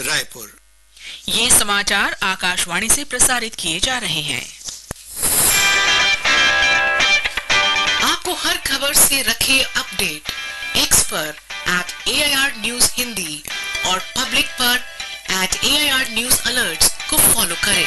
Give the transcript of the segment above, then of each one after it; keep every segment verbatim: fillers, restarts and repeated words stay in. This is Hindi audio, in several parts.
रायपुर। ये समाचार आकाशवाणी से प्रसारित किए जा रहे हैं। आपको हर खबर से रखे अपडेट एक्स पर eight A I R news Hindi और पब्लिक पर eight A I R news alerts को फॉलो करें।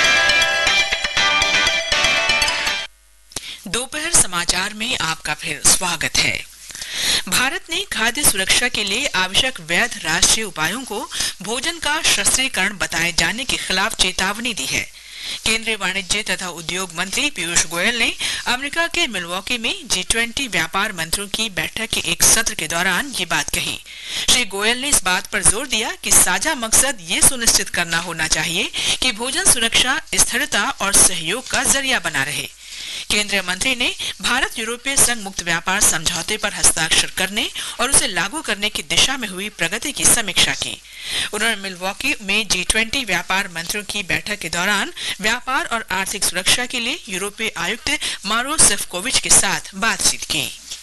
दोपहर समाचार में आपका फिर स्वागत है। भारत ने खाद्य सुरक्षा के लिए आवश्यक वैध राष्ट्रीय उपायों को भोजन का शस्त्रीकरण बताए जाने के खिलाफ चेतावनी दी है। केंद्रीय वाणिज्य तथा उद्योग मंत्री पीयूष गोयल ने अमेरिका के मिल्वॉकी में जी ट्वेंटी व्यापार मंत्रियों की बैठक के एक सत्र के दौरान ये बात कही। श्री गोयल ने इस बात पर जोर दिया कि साझा मकसद ये सुनिश्चित करना होना चाहिए कि भोजन सुरक्षा स्थिरता और सहयोग का जरिया बना रहे। केंद्रीय मंत्री ने भारत यूरोपीय संघ मुक्त व्यापार समझौते पर हस्ताक्षर करने और उसे लागू करने की दिशा में हुई प्रगति की समीक्षा की। उन्होंने मिल्वॉकी में जी ट्वेंटी व्यापार मंत्रियों की बैठक के दौरान व्यापार और आर्थिक सुरक्षा के लिए यूरोपीय आयुक्त मारो सेफकोविच के साथ बातचीत की।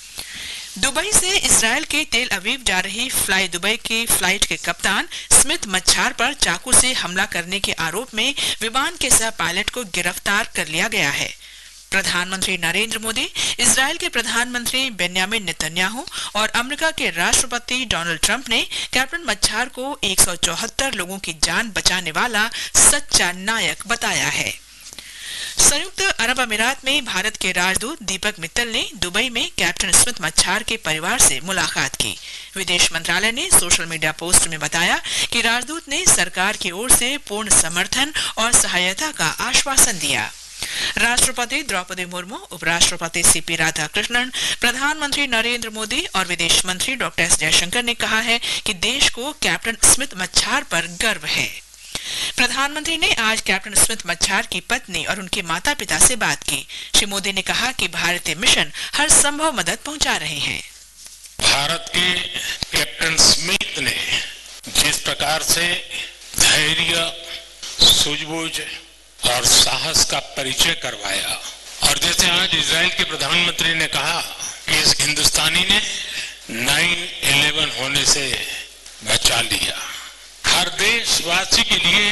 दुबई से इजरायल के तेल अवीव जा रही फ्लाई दुबई की फ्लाइट के कप्तान स्मिथ मच्छार पर चाकू से हमला करने के आरोप में विमान के सह पायलट को गिरफ्तार कर लिया गया है। प्रधानमंत्री नरेंद्र मोदी, इजरायल के प्रधानमंत्री बेन्यामिन नेतन्याहू और अमेरिका के राष्ट्रपति डोनाल्ड ट्रंप ने कैप्टन मच्छार को एक सौ चौहत्तर लोगों की जान बचाने वाला सच्चा नायक बताया है। संयुक्त अरब अमीरात में भारत के राजदूत दीपक मित्तल ने दुबई में कैप्टन स्मिथ मच्छार के परिवार से मुलाकात की। विदेश मंत्रालय ने सोशल मीडिया पोस्ट में बताया कि राजदूत ने सरकार की ओर से पूर्ण समर्थन और सहायता का आश्वासन दिया। राष्ट्रपति द्रौपदी मुर्मू, उपराष्ट्रपति सी पी राधाकृष्णन, प्रधानमंत्री नरेंद्र मोदी और विदेश मंत्री डॉक्टर एस जयशंकर ने कहा है कि देश को कैप्टन स्मिथ मच्छार पर गर्व है। प्रधानमंत्री ने आज कैप्टन स्मिथ मच्छार की पत्नी और उनके माता पिता से बात की। श्री मोदी ने कहा कि भारतीय मिशन हर संभव मदद पहुंचा रहे हैं। भारत के कैप्टन स्मिथ ने जिस प्रकार से धैर्य, सूझबूझ और साहस का परिचय करवाया, और जैसे आज इजराइल के प्रधानमंत्री ने कहा कि इस हिंदुस्तानी ने नाइन इलेवन होने से बचा लिया, हर देशवासी के लिए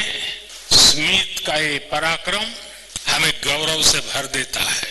स्मिथ का ये पराक्रम हमें गौरव से भर देता है।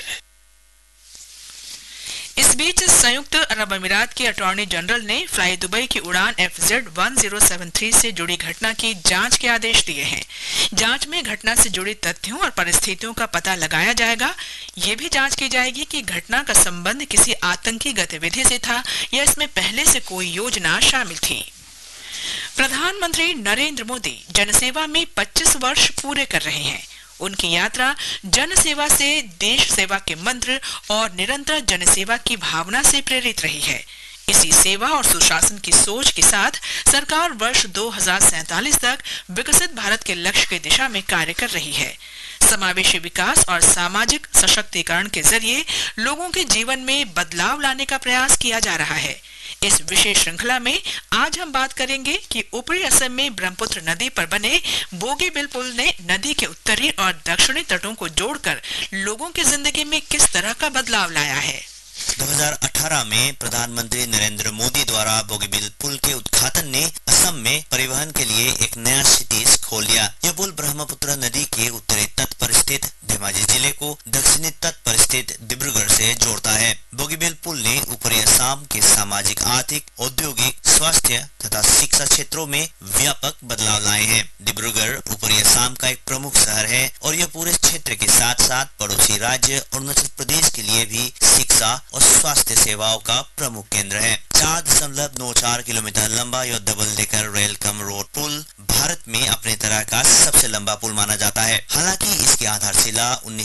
इस बीच संयुक्त अरब अमीरात के अटॉर्नी जनरल ने फ्लाई दुबई की उड़ान F Z one zero seven three से जुड़ी घटना की जांच के आदेश दिए हैं। जांच में घटना से जुड़ी तथ्यों और परिस्थितियों का पता लगाया जाएगा। ये भी जांच की जाएगी कि घटना का संबंध किसी आतंकी गतिविधि से था या इसमें पहले से कोई योजना शामिल थी। प्रधानमंत्री नरेंद्र मोदी जनसेवा में पच्चीस वर्ष पूरे कर रहे हैं। उनकी यात्रा जनसेवा से देश सेवा के मंत्र और निरंतर जनसेवा की भावना से प्रेरित रही है। इसी सेवा और सुशासन की सोच के साथ सरकार वर्ष दो हज़ार सैंतालीस तक विकसित भारत के लक्ष्य की दिशा में कार्य कर रही है। समावेशी विकास और सामाजिक सशक्तिकरण के जरिए लोगों के जीवन में बदलाव लाने का प्रयास किया जा रहा है। इस विशेष श्रृंखला में आज हम बात करेंगे कि ऊपरी असम में ब्रह्मपुत्र नदी पर बने बोगीबिल पुल ने नदी के उत्तरी और दक्षिणी तटों को जोड़कर लोगों की जिंदगी में किस तरह का बदलाव लाया है। दो हज़ार अठारह में प्रधानमंत्री नरेंद्र मोदी द्वारा बोगीबिल पुल के उद्घाटन ने असम में परिवहन के लिए एक नया क्षितिज खोल दिया। यह पुल ब्रह्मपुत्र नदी के उत्तरी तट पर स्थित धेमाजी जिले को दक्षिणी तट पर स्थित डिब्रूगढ़ से जोड़ता है। बोगीबिल पुल ने ऊपरी असम के सामाजिक, आर्थिक, औद्योगिक, स्वास्थ्य तथा शिक्षा क्षेत्रों में व्यापक बदलाव लाए हैं। डिब्रूगढ़ ऊपरी असम का एक प्रमुख शहर है और यह पूरे क्षेत्र के साथ साथ पड़ोसी राज्य अरुणाचल प्रदेश के लिए भी शिक्षा और स्वास्थ्य सेवाओं का प्रमुख केंद्र है। चार दशमलव नौ चार किलोमीटर लंबा यह डबल डेकर रेल कम